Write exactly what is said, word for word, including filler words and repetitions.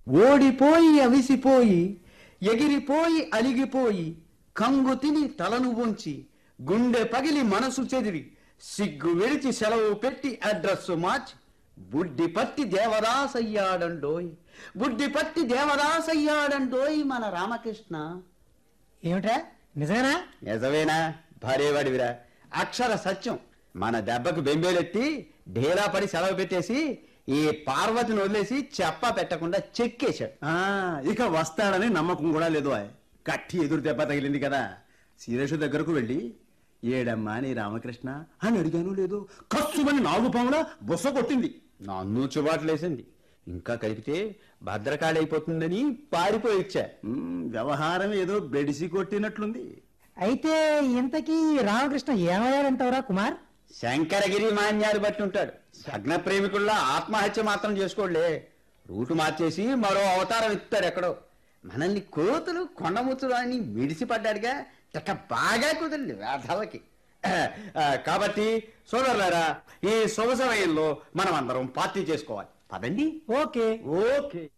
ఓడిపోయి అవిసిపోయి ఎగిరిపోయి అలిగిపోయి కంగు తిని తలను వంచి గుండె పగిలి మనసు చెదిరి సిగ్గు విడిచి సెలవు పెట్టి అడ్రస్సు మార్చి బుడ్డి పట్టి దేవదాసయ్యాడండోయ్ బుడ్డి పట్టి దేవదాసయ్యాడండోయ్ మన రామకృష్ణ. ఏమిటా నిజమేనా? నిజమేనా భార్యవాడివిరా, అక్షర సత్యం. మన దెబ్బకు బెంబేలెత్తి ఢేలా పడి సెలవు పెట్టేసి ఈ పార్వతిని వదిలేసి చెప్పా పెట్టకుండా చెక్కేశాడు. ఇక వస్తాడని నమ్మకం కూడా లేదు. కట్టి ఎదురు దెబ్బ తగిలింది కదా. సీరేషు దగ్గరకు వెళ్ళి ఏడమ్మా నీ రామకృష్ణ అని అడిగాను లేదు, కస్సుమని నాలుగు పాములా బుస కొట్టింది. నన్ను చుబాట్లేసింది. ఇంకా కలిపితే భద్రకాళి అయిపోతుందని పారిపోయి ఇచ్చా. వ్యవహారం ఏదో బెడిసి కొట్టినట్లుంది. అయితే ఇంతకీ రామకృష్ణ ఏమయ్యాడంటావురా కుమార్? శంకరగిరి మాన్యాలు బట్టి ఉంటాడు. సగ్న ప్రేమికుల్లా ఆత్మహత్య మాత్రం చేసుకోలే, రూటు మార్చేసి మరో అవతారం ఇస్తాడు ఎక్కడో. మనల్ని కోతులు కొండముచ్చులు అని మిడిసిపడ్డాడుగా, చక్క బాగా కుదిరింది వేధవకి. కాబట్టి సోదరులారా, ఈ శుభ సమయంలో మనం అందరం పార్టీ చేసుకోవాలి. పదండి. Okay okay.